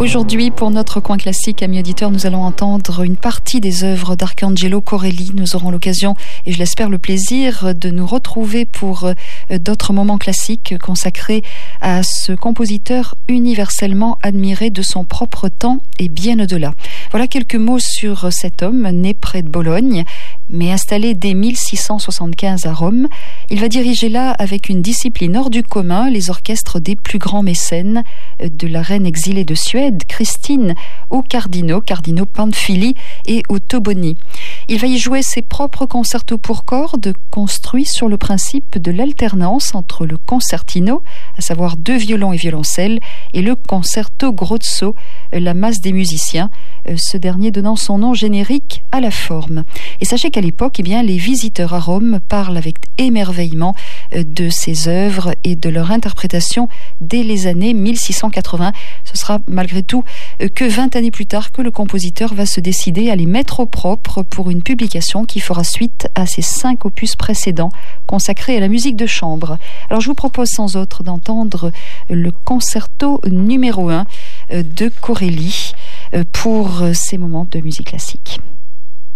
Aujourd'hui, pour notre coin classique, amis auditeurs, nous allons entendre une partie des œuvres d'Arcangelo Corelli. Nous aurons l'occasion, et je l'espère le plaisir, de nous retrouver pour d'autres moments classiques consacrés à ce compositeur universellement admiré de son propre temps et bien au-delà. Voilà quelques mots sur cet homme, né près de Bologne, mais installé dès 1675 à Rome. Il va diriger là, avec une discipline hors du commun, les orchestres des plus grands mécènes, de la reine exilée de Suède, Christine, aux cardinaux Pamphili et Ottoboni. Il va y jouer ses propres concertos pour cordes, construits sur le principe de l'alternance entre le concertino, à savoir 2 violons et violoncelle, et le concerto grosso, la masse des musiciens, ce dernier donnant son nom générique à la forme. Et sachez qu'à l'époque, les visiteurs à Rome parlent avec émerveillement de ces œuvres et de leur interprétation dès les années 1680. Ce sera malgré tout que 20 années plus tard que le compositeur va se décider à les mettre au propre pour une publication qui fera suite à ses 5 opus précédents consacrés à la musique de chambre. Alors je vous propose sans autre d'entendre le concerto numéro 1 de Corelli pour ces moments de musique classique.